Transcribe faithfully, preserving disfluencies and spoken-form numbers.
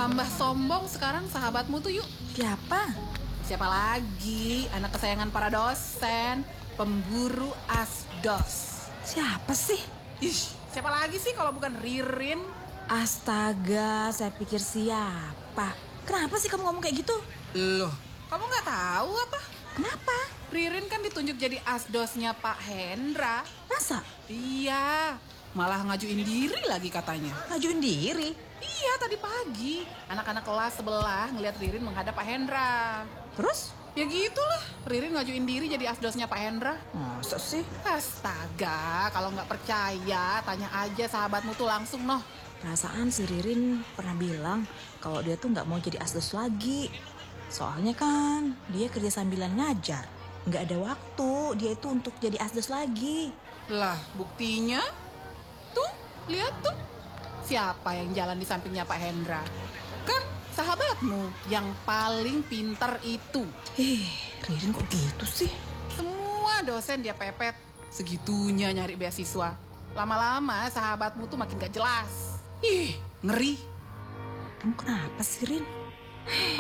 Tambah sombong sekarang sahabatmu tuh yuk. Siapa? Siapa lagi? Anak kesayangan para dosen, pemburu asdos. Siapa sih? Ih, siapa lagi sih kalau bukan Ririn? Astaga, saya pikir siapa? Kenapa sih kamu ngomong kayak gitu? Loh, kamu nggak tahu apa? Kenapa? Ririn kan ditunjuk jadi asdosnya Pak Hendra. Masa? Iya, malah ngajuin diri lagi katanya. Ngajuin diri? Iya, tadi pagi. Anak-anak kelas sebelah ngeliat Ririn menghadap Pak Hendra. Terus? Ya gitulah, Ririn ngajuin diri jadi asdosnya Pak Hendra. Masa sih? Astaga, kalau nggak percaya, tanya aja sahabatmu tuh langsung, noh. Perasaan si Ririn pernah bilang kalau dia tuh nggak mau jadi asdos lagi. Soalnya kan dia kerja sambilan ngajar. Nggak ada waktu dia itu untuk jadi asdos lagi. Lah, buktinya? Tuh, lihat tuh. Siapa yang jalan di sampingnya Pak Hendra? Kan sahabatmu yang paling pintar itu. Eh, Ririn kok gitu sih? Semua dosen dia pepet. Segitunya nyari beasiswa. Lama-lama sahabatmu tuh makin gak jelas. Ih, ngeri. Kamu kenapa sih, Rin?